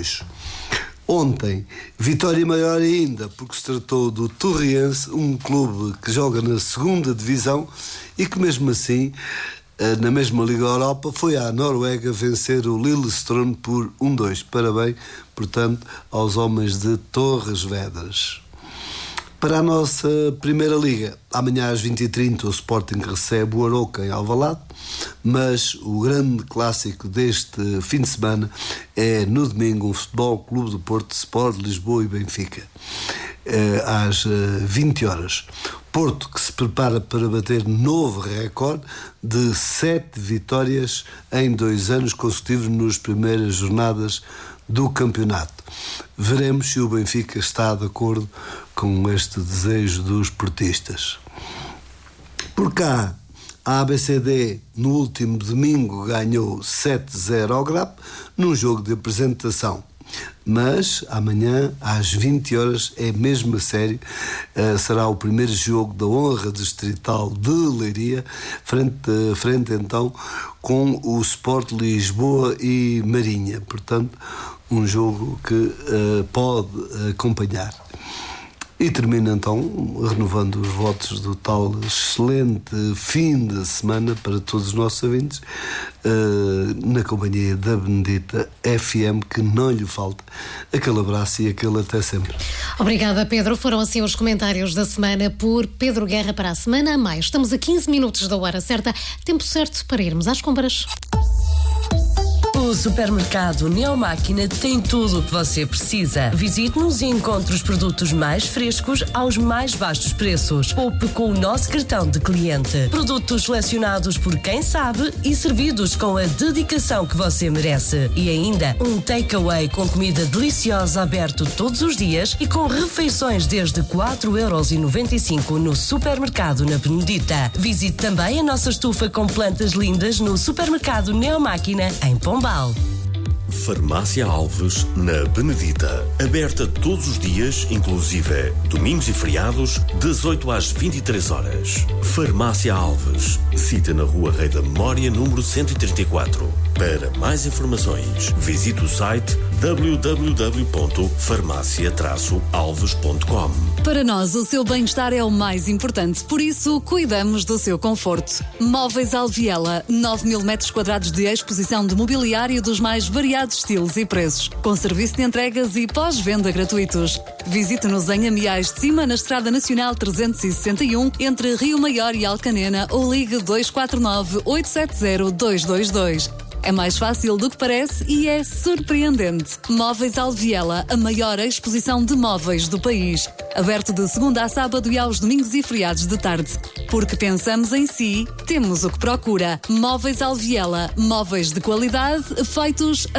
hoje. Ontem, vitória maior ainda, porque se tratou do Torriense, um clube que joga na 2ª divisão e que mesmo assim, na mesma Liga Europa, foi à Noruega vencer o Lillestrøm por 1-2. Parabéns, portanto, aos homens de Torres Vedras. Para a nossa Primeira Liga, amanhã às 20h30 o Sporting recebe o Arouca em Alvalade, mas o grande clássico deste fim de semana é no domingo o Futebol Clube do Porto, Sport Lisboa e Benfica, às 20 horas. Porto que se prepara para bater novo recorde de 7 vitórias em 2 anos consecutivos nas primeiras jornadas do campeonato. Veremos se o Benfica está de acordo com este desejo dos portistas. Por cá, a ABCD no último domingo ganhou 7-0 ao Grap num jogo de apresentação. Mas amanhã às 20 horas é mesmo a sério, será o primeiro jogo da honra distrital de Leiria, frente então com o Sport Lisboa e Marinha, portanto um jogo que pode acompanhar. E termina então renovando os votos do tal excelente fim de semana para todos os nossos ouvintes, na companhia da Benedita FM, que não lhe falta aquele abraço e aquele até sempre. Obrigada, Pedro. Foram assim os comentários da semana por Pedro Guerra para a semana a mais. Estamos a 15 minutos da hora certa, tempo certo para irmos às compras. O supermercado Neomáquina tem tudo o que você precisa. Visite-nos e encontre os produtos mais frescos aos mais baixos preços. Poupe com o nosso cartão de cliente. Produtos selecionados por quem sabe e servidos com a dedicação que você merece. E ainda um takeaway com comida deliciosa aberto todos os dias e com refeições desde 4,95€ no supermercado na Benedita. Visite também a nossa estufa com plantas lindas no supermercado Neomáquina em Pombal. Farmácia Alves, na Benedita. Aberta todos os dias, inclusive domingos e feriados, das 8 às 23 horas. Farmácia Alves. Cita na Rua Rei da Memória, número 134. Para mais informações, visite o site www.farmacia-alves.com. Para nós, o seu bem-estar é o mais importante, por isso cuidamos do seu conforto. Móveis Alviela, 9.000 metros quadrados de exposição de mobiliário dos mais variados estilos e preços, com serviço de entregas e pós-venda gratuitos. Visite-nos em Amiais de Cima, na Estrada Nacional 361, entre Rio Maior e Alcanena, ou ligue 249-870-222. É mais fácil do que parece e é surpreendente. Móveis Alviela, a maior exposição de móveis do país. Aberto de segunda a sábado e aos domingos e feriados de tarde. Porque pensamos em si, temos o que procura. Móveis Alviela, móveis de qualidade feitos